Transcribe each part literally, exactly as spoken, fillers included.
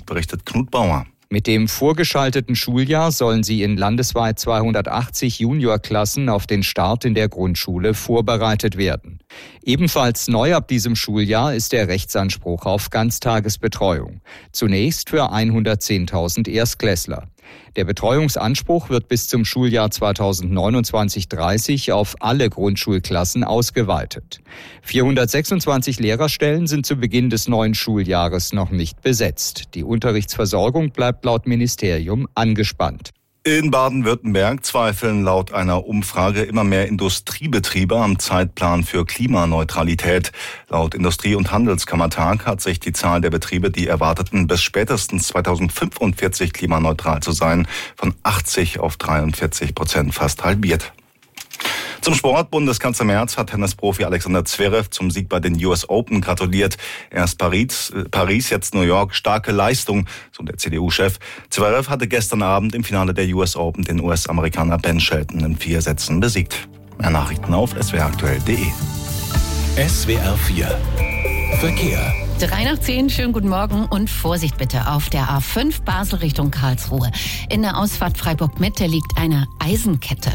Unterschied, berichtet Knut Bauer. Mit dem vorgeschalteten Schuljahr sollen sie in landesweit zweihundertachtzig Juniorklassen auf den Start in der Grundschule vorbereitet werden. Ebenfalls neu ab diesem Schuljahr ist der Rechtsanspruch auf Ganztagesbetreuung. Zunächst für hundertzehntausend Erstklässler. Der Betreuungsanspruch wird bis zum Schuljahr zweitausendneunundzwanzig dreißig auf alle Grundschulklassen ausgeweitet. vierhundertsechsundzwanzig Lehrerstellen sind zu Beginn des neuen Schuljahres noch nicht besetzt. Die Unterrichtsversorgung bleibt laut Ministerium angespannt. In Baden-Württemberg zweifeln laut einer Umfrage immer mehr Industriebetriebe am Zeitplan für Klimaneutralität. Laut Industrie- und Handelskammertag hat sich die Zahl der Betriebe, die erwarteten, bis spätestens zweitausendfünfundvierzig klimaneutral zu sein, von achtzig auf dreiundvierzig Prozent fast halbiert. Zum Sport. Bundeskanzler Merz hat Tennisprofi Alexander Zverev zum Sieg bei den U S Open gratuliert. Erst Paris, Paris, jetzt New York. Starke Leistung, so der C D U-Chef. Zverev hatte gestern Abend im Finale der U S Open den U S-Amerikaner Ben Shelton in vier Sätzen besiegt. Mehr Nachrichten auf s w r aktuell punkt d e. S W R vier Verkehr. drei nach zehn, schönen guten Morgen und Vorsicht bitte auf der A fünf Basel Richtung Karlsruhe. In der Ausfahrt Freiburg-Mitte liegt eine Eisenkette.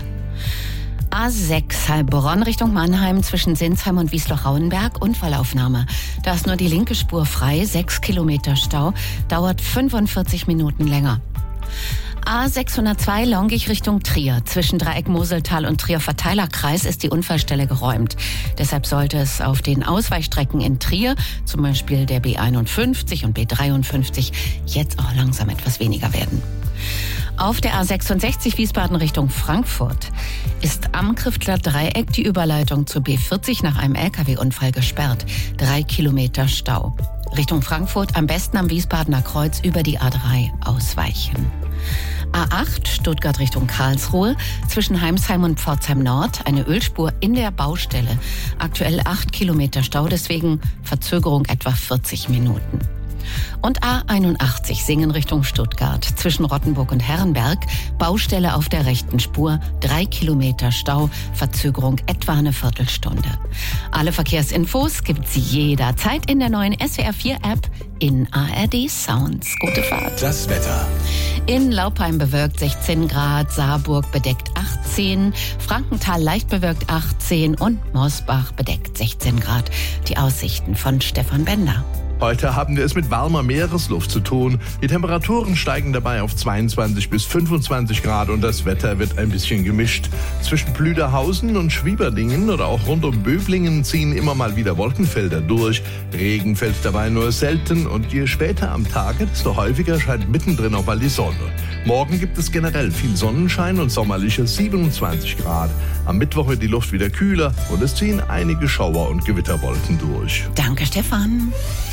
A sechs Heilbronn Richtung Mannheim zwischen Sinsheim und Wiesloch-Rauenberg, Unfallaufnahme. Da ist nur die linke Spur frei, sechs Kilometer Stau, dauert fünfundvierzig Minuten länger. A sechshundertzwei Longich Richtung Trier. Zwischen Dreieck Moseltal und Trier Verteilerkreis ist die Unfallstelle geräumt. Deshalb sollte es auf den Ausweichstrecken in Trier, zum Beispiel der B einundfünfzig und B dreiundfünfzig, jetzt auch langsam etwas weniger werden. Auf der A sechsundsechzig Wiesbaden Richtung Frankfurt ist am Kriftler Dreieck die Überleitung zur B vierzig nach einem L K W-Unfall gesperrt. Drei Kilometer Stau. Richtung Frankfurt am besten am Wiesbadener Kreuz über die A drei ausweichen. A acht Stuttgart Richtung Karlsruhe zwischen Heimsheim und Pforzheim Nord eine Ölspur in der Baustelle. Aktuell acht Kilometer Stau, deswegen Verzögerung etwa vierzig Minuten. Und A einundachtzig Singen Richtung Stuttgart zwischen Rottenburg und Herrenberg, Baustelle auf der rechten Spur, drei Kilometer Stau, Verzögerung etwa eine Viertelstunde. Alle Verkehrsinfos gibt's jederzeit in der neuen S W R vier App in A R D Sounds. Gute Fahrt. Das Wetter. In Laupheim bewölkt sechzehn Grad, Saarburg bedeckt achtzehn, Frankenthal leicht bewölkt achtzehn und Mosbach bedeckt sechzehn Grad. Die Aussichten von Stefan Bender. Heute haben wir es mit warmer Meeresluft zu tun. Die Temperaturen steigen dabei auf zweiundzwanzig bis fünfundzwanzig Grad und das Wetter wird ein bisschen gemischt. Zwischen Plüderhausen und Schwieberdingen oder auch rund um Böblingen ziehen immer mal wieder Wolkenfelder durch. Regen fällt dabei nur selten und je später am Tage, desto häufiger scheint mittendrin auch mal die Sonne. Morgen gibt es generell viel Sonnenschein und sommerliche siebenundzwanzig Grad. Am Mittwoch wird die Luft wieder kühler und es ziehen einige Schauer und Gewitterwolken durch. Danke, Stefan.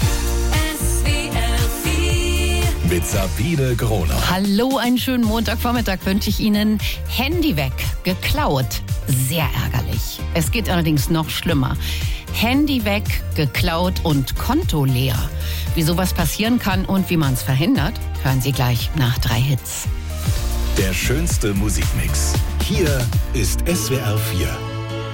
Mit Sabine Groner. Hallo, einen schönen Montagvormittag wünsche ich Ihnen. Handy weg, geklaut, sehr ärgerlich. Es geht allerdings noch schlimmer. Handy weg, geklaut und Konto leer. Wie sowas passieren kann und wie man es verhindert, hören Sie gleich nach drei Hits. Der schönste Musikmix. Hier ist S W R vier.